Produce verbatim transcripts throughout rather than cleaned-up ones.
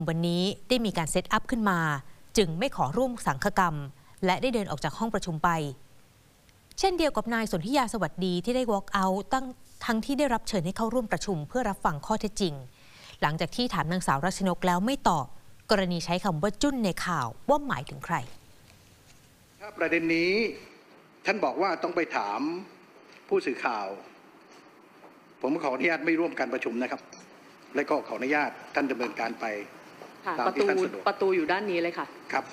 วันนี้ได้มีการเซตอัพขึ้นมาจึงไม่ขอร่วมสังฆกรรมและได้เดินออกจากห้องประชุมไปเช่นเดียวกับนายสนธิยาสวัสดีที่ได้ walk out ตั้งทั้งที่ได้รับเชิญให้เข้าร่วมประชุมเพื่อรับฟังข้อเท็จจริงหลังจากที่ถามนางสาวรัชนกแล้วไม่ตอบกรณีใช้คำว่าจุ้นในข่าวว่าหมายถึงใครถ้าประเด็นนี้ท่านบอกว่าต้องไปถามผู้สื่อข่าวผมขออนุญาตไม่ร่วมการประชุมนะครับและก็ขออนุญาตท่านดำเนินการไปตามที่ท่านสะดวกประตูอยู่ด้านนี้เลยค่ะครับ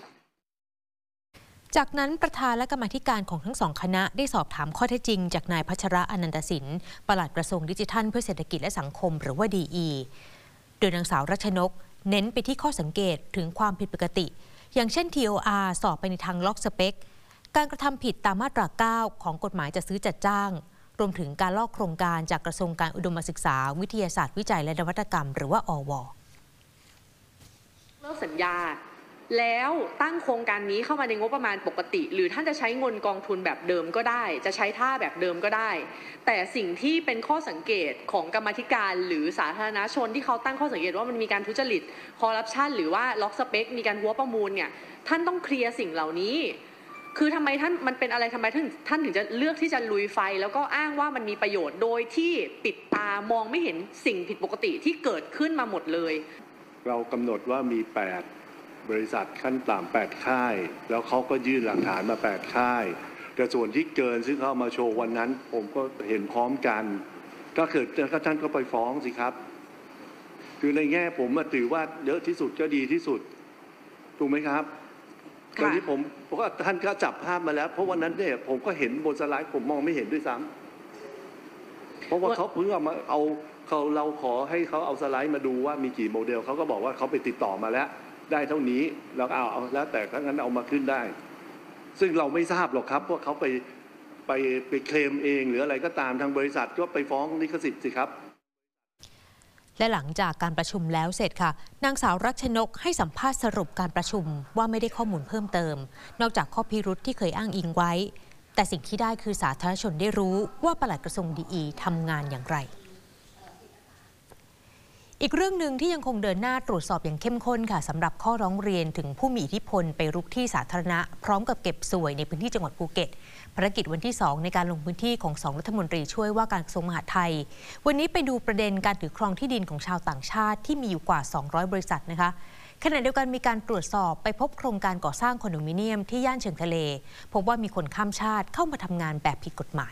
จากนั้นประธานและกรรมาธิการของทั้งสองคณะได้สอบถามข้อเท็จจริงจากนายพัชระอนันตสินปลัดกระทรวงดิจิทัลเพื่อเศรษฐกิจและสังคมหรือว่า ดี อี โดยนางสาวรัชนกเน้นไปที่ข้อสังเกตถึงความผิดปกติอย่างเช่น ที โอ อาร์ สอบไปในทางล็อกสเปคการกระทำผิดตามมาตราเก้าของกฎหมายจัดซื้อจัดจ้างรวมถึงการลอกโครงการจากกระทรวงการอุดมศึกษาวิทยาศาสตร์วิจัยและนวัตกรรมหรือว่าอว. เลิกสัญญาแล้วตั้งโครงการนี้เข้ามาในงบประมาณปกติหรือท่านจะใช้เงินกองทุนแบบเดิมก็ได้จะใช้ท่าแบบเดิมก็ได้แต่สิ่งที่เป็นข้อสังเกตของกรรมาธิการหรือสาธารณชนที่เขาตั้งข้อสังเกตว่ามันมีการทุจริตคอร์รัปชันหรือว่าล็อกสเปคมีการหัวประมูลเนี่ยท่านต้องเคลียร์สิ่งเหล่านี้คือทำไมท่านมันเป็นอะไรทำไมท่านท่านถึงจะเลือกที่จะลุยไฟแล้วก็อ้างว่ามันมีประโยชน์โดยที่ปิดตามองไม่เห็นสิ่งผิดปกติที่เกิดขึ้นมาหมดเลยเรากำหนดว่ามีแปดบริษัทขั้นต่ำแปดค่ายแล้วเขาก็ยื่นหลักฐานมาแปดค่ายแต่ส่วนที่เกินซึ่งเขามาโชว์วันนั้นผมก็เห็นพร้อมกันก็เกิดท่านก็ไปฟ้องสิครับคือในแง่ผมถือว่าเยอะที่สุดก็ดีที่สุดถูกไหมครับตอนที่ผมเพราะว่าท่านก็จับภาพมาแล้วเพราะวันนั้นเนี่ยผมก็เห็นบนสไลด์ผมมองไม่เห็นด้วยซ้ำเพราะว่าเขาเพิ่งเอามาเอาเขาเราขอให้เขาเอาสไลด์มาดูว่ามีกี่โมเดลเขาก็บอกว่าเขาไปติดต่อมาแล้วได้เท่านี้เราเอาเอาแล้วแต่ถ้างั้นเอามาขึ้นได้ซึ่งเราไม่ทราบหรอกครับว่าเขาไปไปไปเคลมเองหรืออะไรก็ตามทางบริษัทก็ไปฟ้องลิขสิทธิ์สิครับและหลังจากการประชุมแล้วเสร็จค่ะนางสาวรัชนกให้สัมภาษณ์สรุปการประชุมว่าไม่ได้ข้อมูลเพิ่มเติมนอกจากข้อพิรุธที่เคยอ้างอิงไว้แต่สิ่งที่ได้คือสาธารณชนได้รู้ว่าปลัดกระทรวงดีอีทำงานอย่างไรอีกเรื่องหนึ่งที่ยังคงเดินหน้าตรวจสอบอย่างเข้มข้นค่ะสำหรับข้อร้องเรียนถึงผู้มีอิทธิพลไปรุกที่สาธารณะพร้อมกับเก็บสวยในพื้นที่จังหวัดภูเก็ตภารกิจวันที่สองในการลงพื้นที่ของสองรัฐมนตรีช่วยว่าการกระทรวงมหาดไทยวันนี้ไปดูประเด็นการถือครองที่ดินของชาวต่างชาติที่มีอยู่กว่าสองร้อยบริษัทนะคะขณะเดียวกันมีการตรวจสอบไปพบโครงการก่อสร้างคอนโดมิเนียมที่ย่านเชิงทะเลพบว่ามีคนข้ามชาติเข้ามาทำงานแบบผิดกฎหมาย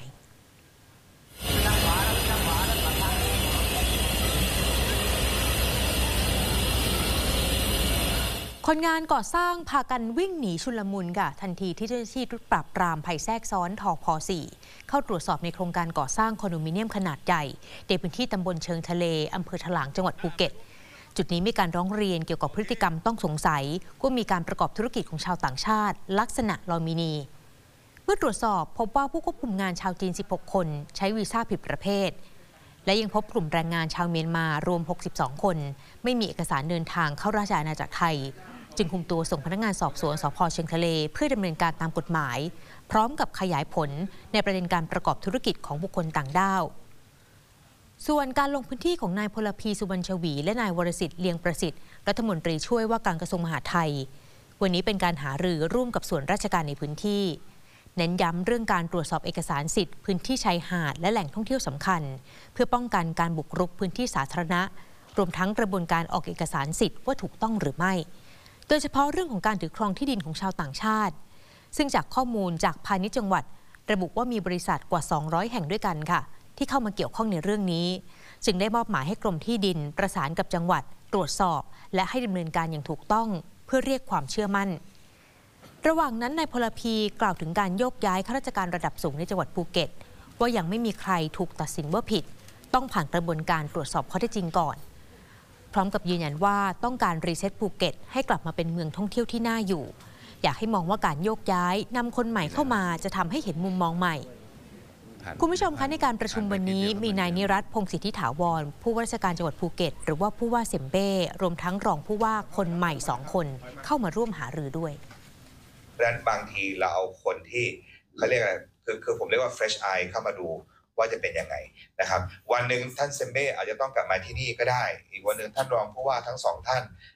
คนงานก่อสร้างพากันวิ่งหนีชุลมุนค่ะทันทีที่เจ้าหน้าที่ปราบปรามภัยแทรกซ้อนทพ.สี่เข้าตรวจสอบในโครงการก่อสร้างคอนโดมิเนียมขนาดใหญ่ในพื้นที่ตำบลเชิงทะเลอำเภอถลางจังหวัดภูเก็ตจุดนี้มีการร้องเรียนเกี่ยวกับพฤติกรรมต้องสงสัยว่ามีการประกอบธุรกิจของชาวต่างชาติลักษณะนอมินีเมื่อตรวจสอบพบว่าผู้ควบคุมงานชาวจีนสิบหกคนใช้วีซ่าผิดประเภทและยังพบกลุ่มแรงงานชาวเมียนมารวมหกสิบสองคนไม่มีเอกสารเดินทางเข้าราชอาณาจักรไทยจึงคุมตัวส่งพนักงานสอบสวนสภ.เชียงทะเลเพื่อดำเนินการตามกฎหมายพร้อมกับขยายผลในประเด็นการประกอบธุรกิจของบุคคลต่างด้าวส่วนการลงพื้นที่ของนายพลพีสุวรรณชวีและนายวรสิทธิ์เลียงประสิทธิ์รัฐมนตรีช่วยว่าการกระทรวงมหาดไทยวันนี้เป็นการหารือร่วมกับส่วนราชการในพื้นที่เน้นย้ำเรื่องการตรวจสอบเอกสารสิทธิ์พื้นที่ชายหาดและแหล่งท่องเที่ยวสำคัญเพื่อป้องกันการบุกรุกพื้นที่สาธารณะรวมทั้งกระบวนการออกเอกสารสิทธิ์ว่าถูกต้องหรือไม่โดยเฉพาะเรื่องของการถือครองที่ดินของชาวต่างชาติซึ่งจากข้อมูลจากพาณิชย์จังหวัดระบุว่ามีบริษัทกว่าสองร้อยแห่งด้วยกันค่ะที่เข้ามาเกี่ยวข้องในเรื่องนี้จึงได้มอบหมายให้กรมที่ดินประสานกับจังหวัดตรวจสอบและให้ดำเนินการอย่างถูกต้องเพื่อเรียกความเชื่อมั่นระหว่างนั้นนายพลพีกล่าวถึงการโยกย้ายข้าราชการระดับสูงในจังหวัดภูเก็ตว่ายังไม่มีใครถูกตัดสินว่าผิดต้องผ่านกระบวนการตรวจสอบข้อเท็จจริงก่อนพร้อมกับยืนยันว่าต้องการรีเซ็ตภูเก็ตให้กลับมาเป็นเมืองท่องเที่ยวที่น่าอยู่อยากให้มองว่าการโยกย้ายนำคนใหม่เข้ามาจะทำให้เห็นมุมมองใหม่คุณผู้ชมคะในการประชุมวันนี้มีนายนิรัตน์พงศ์สิทธิถาวรผู้ว่าราชการจังหวัดภูเก็ตหรือว่าผู้ว่าเซมเบ้รวมทั้งรองผู้ว่าคนใหม่สองคนเข้ามาร่วมหารือด้วยดังนั้นบางทีเราเอาคนที่เขาเรียกอะไรคือคือผมเรียกว่า fresh eye เข้ามาดูว่าจะเป็นยังไงนะครับวันหนึ่งท่านเซมเบ้อาจจะต้องกลับมาที่นี่ก็ได้อีกวันหนึ่งท่านรองผู้ว่าทั้งสองท่าน